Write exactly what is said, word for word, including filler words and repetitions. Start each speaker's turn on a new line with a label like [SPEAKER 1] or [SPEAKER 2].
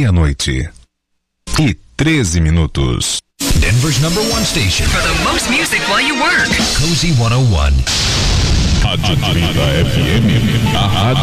[SPEAKER 1] Meia-noite e treze minutos.
[SPEAKER 2] Denver's number one station
[SPEAKER 3] for the most music while you work.
[SPEAKER 2] Cozy cento e um.
[SPEAKER 4] Atlanta F M, a rádio